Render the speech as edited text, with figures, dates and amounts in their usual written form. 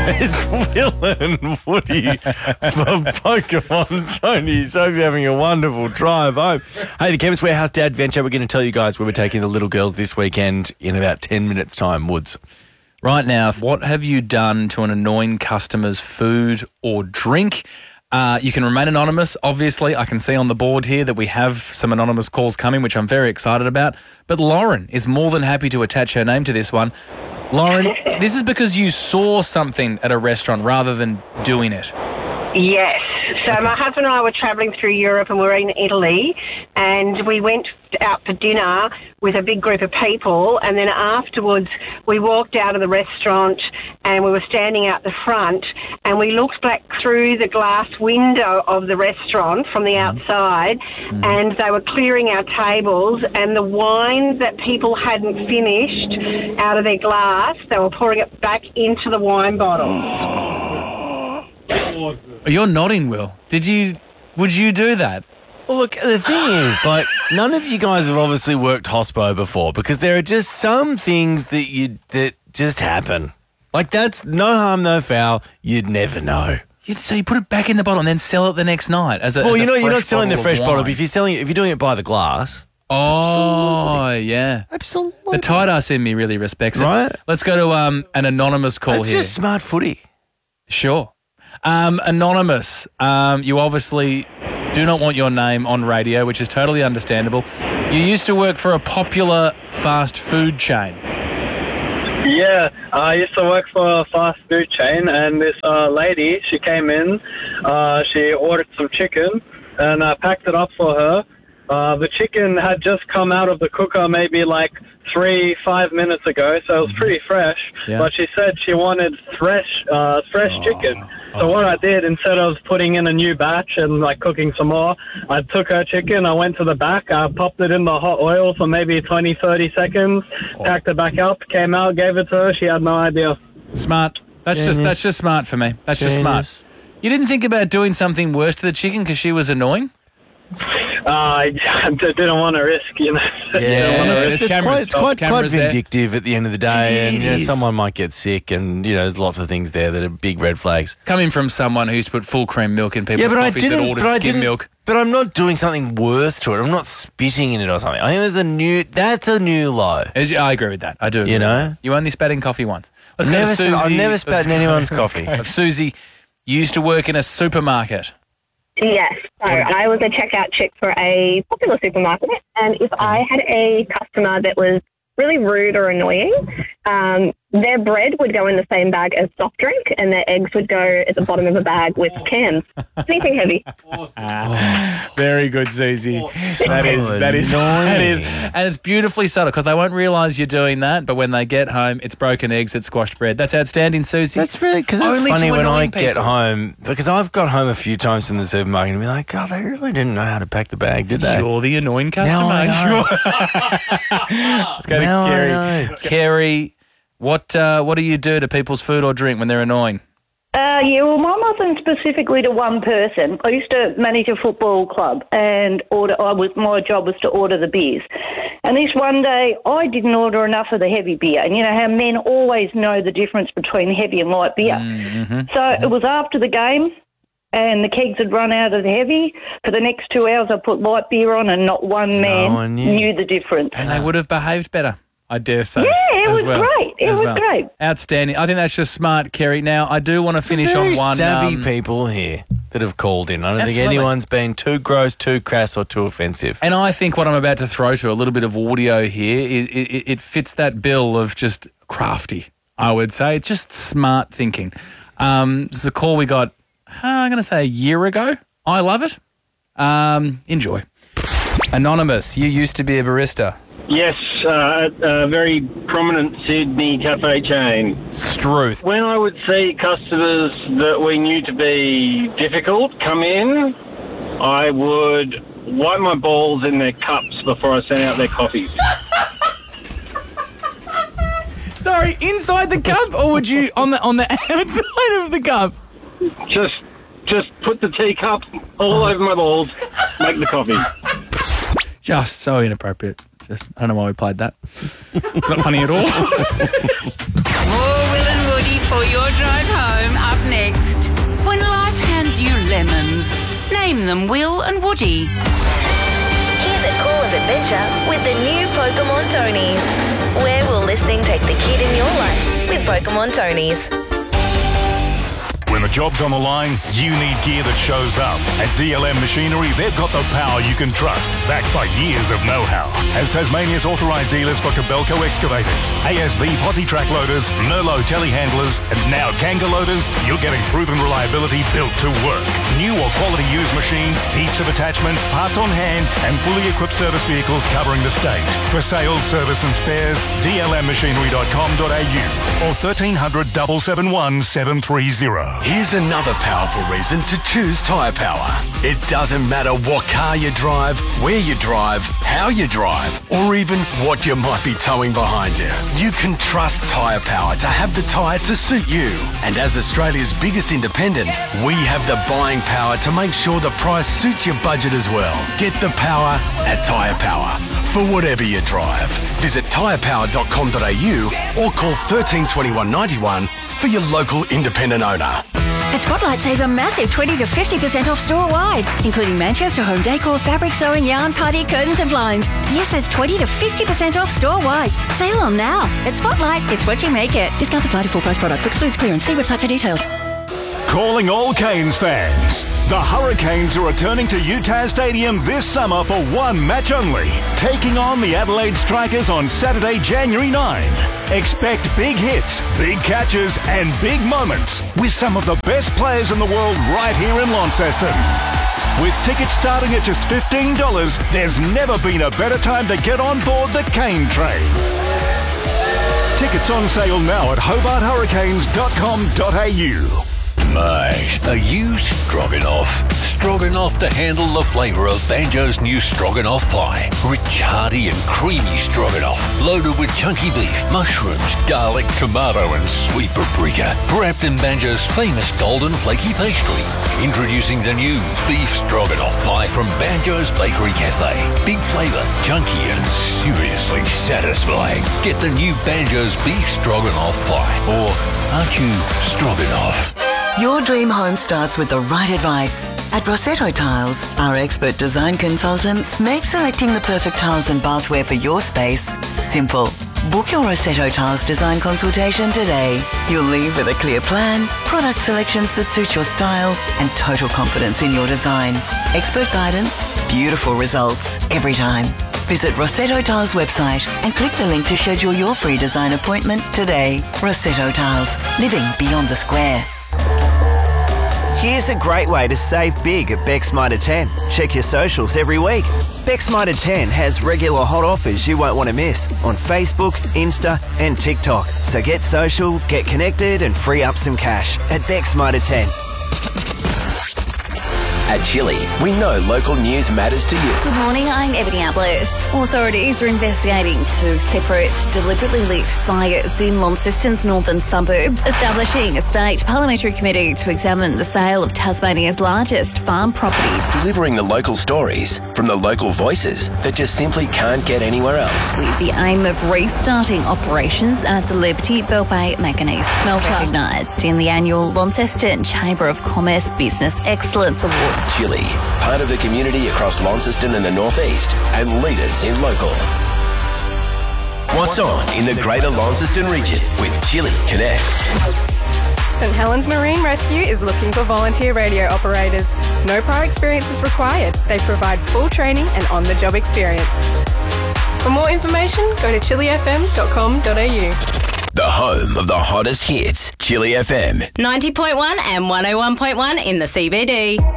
It's Will and Woody for Pokemon Tony's. Hope you're having a wonderful drive home. Hey, the Chemist Warehouse Day Adventure. We're going to tell you guys where we're taking the little girls this weekend in about 10 minutes' time, Woods. Right now, what have you done to an annoying customer's food or drink? You can remain anonymous. Obviously, I can see on the board here that we have some anonymous calls coming, which I'm very excited about. But Lauren is more than happy to attach her name to this one. Lauren, this is because you saw something at a restaurant rather than doing it. Yes. So my husband and I were travelling through Europe and we were in Italy, and we went out for dinner with a big group of people, and then afterwards we walked out of the restaurant and we were standing out the front and we looked back through the glass window of the restaurant from the outside and they were clearing our tables, and the wine that people hadn't finished out of their glass, they were pouring it back into the wine bottle. Awesome. You're nodding, Will. Would you do that? Well, look, the thing is, none of you guys have obviously worked hospo before, because there are just some things that just happen. Like, that's no harm, no foul. You'd never know. So you put it back in the bottle and then sell it the next night you're not selling the fresh bottle, but if you're doing it by the glass. Oh, absolutely. yeah. Absolutely. The tight ass in me really respects it. Right? Let's go to an anonymous call That's here. just smart footy. Sure. Anonymous, you obviously do not want your name on radio, which is totally understandable. You used to work for a popular fast food chain. Yeah, I used to work for a fast food chain, and this lady, she came in, she ordered some chicken, and I packed it up for her. The chicken had just come out of the cooker maybe like 3-5 minutes ago, so it was pretty fresh. Yeah. But she said she wanted fresh chicken. So what I did, instead of putting in a new batch and like cooking some more, I took her chicken, I went to the back, I popped it in the hot oil for maybe 20-30 seconds, packed it back up, came out, gave it to her. She had no idea. Smart. That's just smart for me. That's just smart. You didn't think about doing something worse to the chicken because she was annoying? I didn't want to risk, you know. Yeah, it's quite cameras there. vindictive at the end of the day, It and is. someone might get sick, and there's lots of things there that are big red flags. Coming from someone who used to put full cream milk in people's coffees that ordered skim milk. But I'm not doing something worse to it. I'm not spitting in it or something. I think that's a new low. I agree with that. I do. Agree with that. You only spat in coffee once. Let's go to Susie. I've never spat in anyone's coffee. Susie, you used to work in a supermarket. Yes. So I was a checkout chick for a popular supermarket, and if I had a customer that was really rude or annoying, their bread would go in the same bag as soft drink, and their eggs would go at the bottom of a bag with cans. Anything heavy. Very good, Susie. That is, and it's beautifully subtle because they won't realise you're doing that, but when they get home, it's broken eggs, it's squashed bread. That's outstanding, Susie. That's really, because it's Only funny to when I annoying get people. home, because I've got home a few times from the supermarket and be like, God, they really didn't know how to pack the bag, did they? You're the annoying customer. Now I know. Let's go to Now I Kerry. know. Kerry, what do you do to people's food or drink when they're annoying? Well, mine wasn't specifically to one person. I used to manage a football club, and my job was to order the beers. And this one day, I didn't order enough of the heavy beer. And you know how men always know the difference between heavy and light beer. So it was after the game, and the kegs had run out of the heavy. For the next 2 hours, I put light beer on, and not one man knew the difference. And they would have behaved better, I dare say. Yeah, it was great. It was great. Outstanding. I think that's just smart, Kerry. Now, I do want to finish on one. Savvy people here that have called in. I don't think Absolutely. anyone's been too gross, too crass, or too offensive. And I think what I'm about to throw to a little bit of audio here, it fits that bill of just crafty, I would say. It's just smart thinking. This is a call we got, I'm going to say a year ago. I love it. Enjoy. Anonymous, you used to be a barista. Yes, at a very prominent Sydney cafe chain. Struth. When I would see customers that we knew to be difficult come in, I would wipe my balls in their cups before I sent out their coffees. Sorry, inside the cup, or would you on the outside of the cup? Just put the teacup all over my balls, make the coffee. Just so inappropriate. I don't know why we played that. It's not funny at all. More Will and Woody for your drive home. lemons. Name them Will and Woody. Hear the call of adventure with the new Pokemon Tonies. Where will listening take the kid in your life with Pokemon Tonies? When the job's on the line, you need gear that shows up. At DLM Machinery, they've got the power you can trust, backed by years of know-how. As Tasmania's authorised dealers for Kobelco excavators, ASV posi track loaders, Merlot telehandlers, and now Kanga loaders, you're getting proven reliability built to work. New or quality used machines, heaps of attachments, parts on hand, and fully equipped service vehicles covering the state. For sales, service and spares, dlmmachinery.com.au or 1300 771 730. Here's another powerful reason to choose Tyre Power. It doesn't matter what car you drive, where you drive, how you drive, or even what you might be towing behind you. You can trust Tyre Power to have the tyre to suit you. And as Australia's biggest independent, we have the buying power to make sure the price suits your budget as well. Get the power at Tyre Power for whatever you drive. Visit tyrepower.com.au or call 13 21 91 for your local independent owner. At Spotlight, save a massive 20 to 50% off store-wide, including Manchester home decor, fabric sewing, yarn, party, curtains and blinds. Yes, that's 20 to 50% off store-wide. Sale on now. At Spotlight, it's what you make it. Discounts apply to full-price products. Excludes clearance. See website for details. Calling all Canes fans. The Hurricanes are returning to UTAS Stadium this summer for one match only, taking on the Adelaide Strikers on Saturday, January 9. Expect big hits, big catches and big moments with some of the best players in the world right here in Launceston. With tickets starting at just $15, there's never been a better time to get on board the Cane Train. Tickets on sale now at hobarthurricanes.com.au. Mate, are you stroganoff? Stroganoff to handle the flavour of Banjo's new stroganoff pie. Rich, hearty and creamy stroganoff, loaded with chunky beef, mushrooms, garlic, tomato and sweet paprika, wrapped in Banjo's famous golden flaky pastry. Introducing the new beef stroganoff pie from Banjo's Bakery Cafe. Big flavour, chunky and seriously satisfying. Get the new Banjo's beef stroganoff pie. Or aren't you stroganoff? Your dream home starts with the right advice. At Rossetto Tiles, our expert design consultants make selecting the perfect tiles and bathware for your space simple. Book your Rossetto Tiles design consultation today. You'll leave with a clear plan, product selections that suit your style, and total confidence in your design. Expert guidance, beautiful results every time. Visit Rossetto Tiles website and click the link to schedule your free design appointment today. Rossetto Tiles, living beyond the square. Here's a great way to save big at Beck's Mitre 10. Check your socials every week. Beck's Mitre 10 has regular hot offers you won't want to miss on Facebook, Insta and TikTok. So get social, get connected and free up some cash at Beck's Mitre 10. At Chili, we know local news matters to you. Good morning, I'm Ebony Ablett. Authorities are investigating two separate, deliberately lit fires in Launceston's northern suburbs, establishing a state parliamentary committee to examine the sale of Tasmania's largest farm property. Delivering the local stories from the local voices that just simply can't get anywhere else. With the aim of restarting operations at the Liberty Bell Bay Manganese Smelter, recognised in the annual Launceston Chamber of Commerce Business Excellence Award. Chili, part of the community across Launceston and the northeast, and leaders in local. What's on in the Greater Launceston region with Chili Connect? St Helens Marine Rescue is looking for volunteer radio operators. No prior experience is required. They provide full training and on-the-job experience. For more information, go to chilifm.com.au. The home of the hottest hits, Chili FM. 90.1 and 101.1 in the CBD.